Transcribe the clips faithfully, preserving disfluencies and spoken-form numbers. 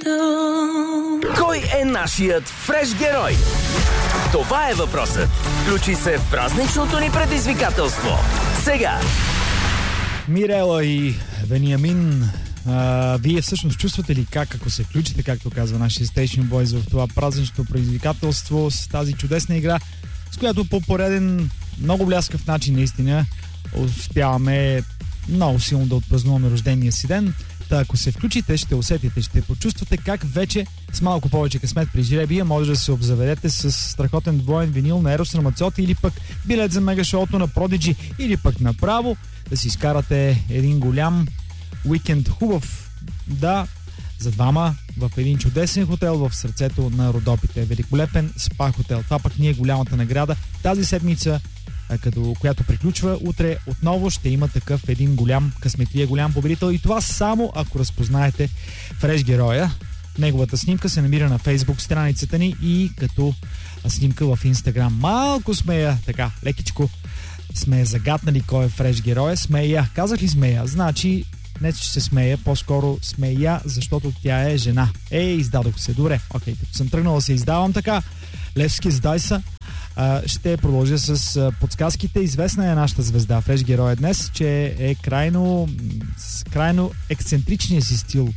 Кой е нашият фреш герой? Това е въпросът. Включи се в празничното ни предизвикателство. Сега! Мирела и Вениамин, а, вие всъщност чувствате ли как, ако се включите, както казва нашия Station Boys, в това празнично предизвикателство с тази чудесна игра, с която по пореден много бляскав начин наистина успяваме много силно да отпразнуваме рождения си ден. Та ако се включите, ще усетите, ще почувствате как вече с малко повече късмет при жребия може да се обзаведете с страхотен двоен винил на Ерос Рамацоти или пък билет за мегашоуто на Продиджи, или пък направо да си изкарате един голям уикенд хубав, да, за двама в един чудесен хотел в сърцето на Родопите. Великолепен спа хотел. Това пък ни е голямата награда тази седмица, като, която приключва. Утре отново ще има такъв един голям късметлия, голям победител, и това само ако разпознаете фреш героя. Неговата снимка се намира на Фейсбук страницата ни и като снимка в Инстаграм. Малко сме я, така, лекичко сме загатнали кой е фреш героя. Смея. Казах ли смея? Значи не че се смея, по-скоро смея, защото тя е жена. Ей, издадох се. Добре, окей, като съм тръгнал да се издавам така, Левски сдай са. Ще продължа с подсказките. Известна е нашата звезда, фреш героя днес, че е крайно с крайно ексцентричния си стил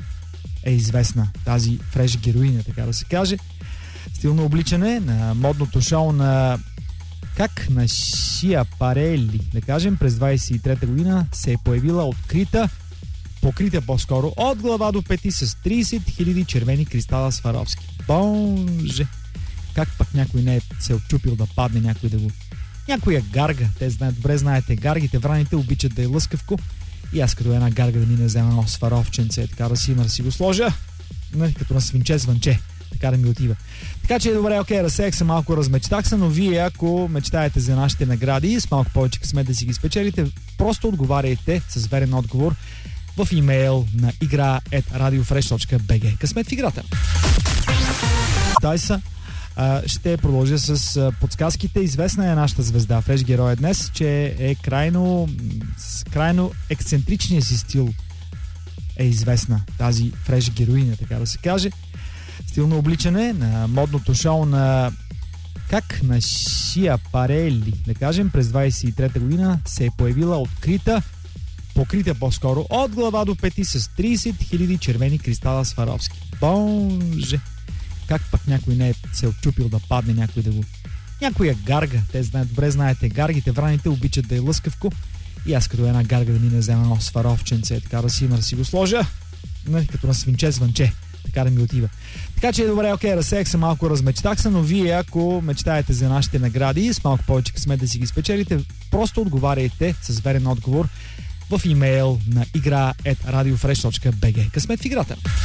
е известна тази фреш героиня, така да се каже. Стилно обличане на модното шоу на как на Шия Парели, да кажем, през двайсет и трета година се е появила открита, покрита по-скоро от глава до пети с трийсет хиляди червени кристала Сваровски. Бонже! Как пък някой не е се отчупил да падне, някой да го... Някоя гарга, те знаят, добре знаете, гаргите, враните обичат да е лъскавко, и аз като една гарга да ми не взема едно сваровченце, така да си има да си го сложа, като на свинче звънче, така да ми отива. Така че добре, окей, разсеях се, малко размечтах се, но вие, ако мечтаете за нашите награди и с малко повече късмет да си ги спечелите, просто отговаряйте с верен отговор в имейл на игра ет радиофреш точка би джи. Късмет в играта! Тайса, ще продължа с подсказките. Известна е нашата звезда, фреш героя днес, че е крайно с крайно ексцентричния си стил е известна тази фреш героиня, така да се каже. Стилно обличане на модното шоу на как на Шия Парели, да кажем, през двайсет и трета година се е появила открита, покрита по-скоро от глава до пети с трийсет хиляди червени кристала Сваровски. Бонже! Как пък някой не е се отчупил да падне, някой да го... Някоя гарга, те знаят, добре знаете, гаргите, враните обичат да е лъскавко, и аз като една гарга да ми не взема едно сваровченце, така да си има да си го сложа, като на свинче звънче, така да ми отива. Така че добре, окей, разсеях се, малко размечтах се, но вие, ако мечтаете за нашите награди и с малко повече късмет да си ги спечелите, просто отговаряйте с верен отговор в имейл на игра ет радиофреш точка би джи. Късмет в играта!